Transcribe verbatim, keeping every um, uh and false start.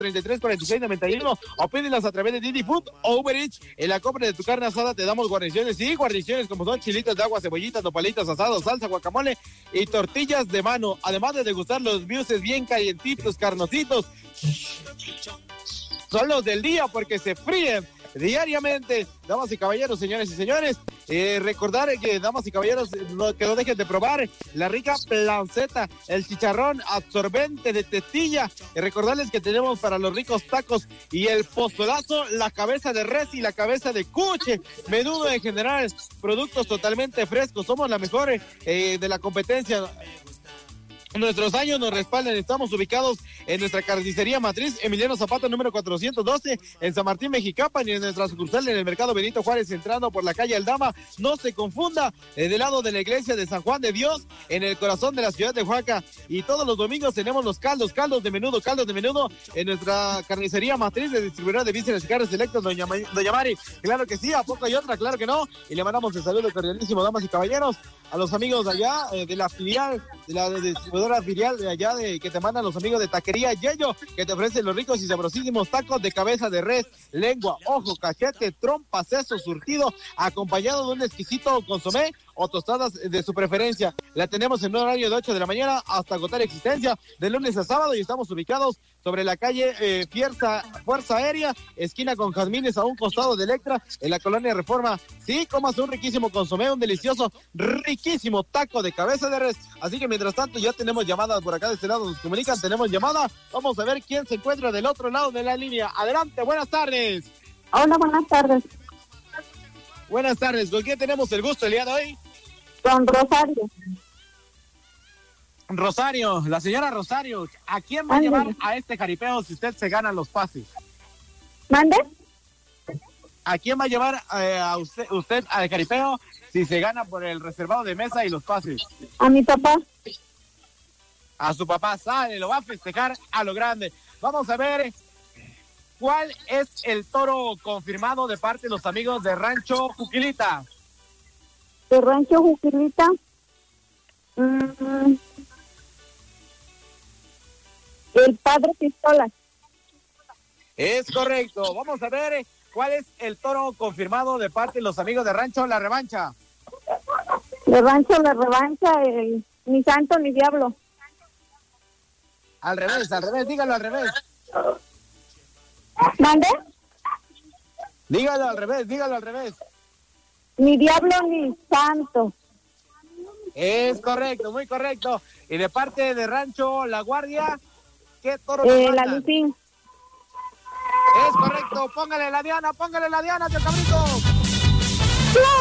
treinta y tres, cuarenta y seis, noventa y uno o pídelas a través de Didi Food o Uber Eats. En la compra de tu carne asada te damos guarniciones, sí, guarniciones como son chilitos de agua, cebollitas, nopalitos asados, salsa, guacamole y tortillas de mano. Además de degustar los biuses bien calientitos, carnositos. Son los del día porque se fríen diariamente. Damas y caballeros, señores y señores, eh, recordar que, damas y caballeros, no, que no dejen de probar la rica planceta, el chicharrón absorbente de tetilla. Y recordarles que tenemos para los ricos tacos y el pozolazo, la cabeza de res y la cabeza de cuche, menudo en general, productos totalmente frescos. Somos la mejor eh, de la competencia. Nuestros años nos respaldan. Estamos ubicados en nuestra carnicería matriz Emiliano Zapata número cuatrocientos doce en San Martín, Mexicapan, y en nuestra sucursal en el mercado Benito Juárez, entrando por la calle Aldama. No se confunda, eh, del lado de la iglesia de San Juan de Dios, en el corazón de la ciudad de Oaxaca. Y todos los domingos tenemos los caldos, caldos de menudo, caldos de menudo en nuestra carnicería matriz de distribuidora de vísceras y carnes selectas, doña, Ma- doña Mari. Claro que sí, ¿a poco hay otra? Claro que no. Y le mandamos el saludo cordialísimo, damas y caballeros, a los amigos de allá, eh, de la filial, de la de distribuidora filial de allá, de que te mandan los amigos de Taquería Yello, que te ofrecen los ricos y sabrosísimos tacos de cabeza de res, lengua, ojo, cachete, trompa, seso, surtido, acompañado de un exquisito consomé o tostadas de su preferencia. La tenemos en un horario de ocho de la mañana hasta agotar existencia, de lunes a sábado, y estamos ubicados sobre la calle eh, Fierza, Fuerza Aérea, esquina con Jazmines, a un costado de Electra, en la colonia Reforma. Sí, comas un riquísimo consomé, un delicioso, riquísimo taco de cabeza de res. Así que mientras tanto ya tenemos llamadas por acá de este lado, nos comunican, tenemos llamada. Vamos a ver quién se encuentra del otro lado de la línea. Adelante, buenas tardes. Hola, buenas tardes. Buenas tardes, ¿con quién tenemos el gusto el día de hoy? Con Rosario. Rosario, la señora Rosario, ¿a quién va a llevar a este jaripeo si usted se gana los pases? ¿Mande? ¿A quién va a llevar eh, a usted, usted al jaripeo si se gana por el reservado de mesa y los pases? A mi papá. A su papá, sale, lo va a festejar a lo grande. Vamos a ver cuál es el toro confirmado de parte de los amigos de Rancho Juquilita. ¿De Rancho Juquilita? Mm. El Padre Pistola. Es correcto. Vamos a ver cuál es el toro confirmado de parte de los amigos de Rancho La Revancha. De Rancho La Revancha, el ni santo ni diablo. Al revés, al revés, dígalo al revés. ¿Mande? Dígalo al revés, dígalo al revés. Ni diablo ni santo. Es correcto, muy correcto. Y de parte de Rancho La Guardia, ¿qué toro Eh, nos la mandan? Lucín. Es correcto, póngale la diana, póngale la diana, tío Cabrito. ¡Claro!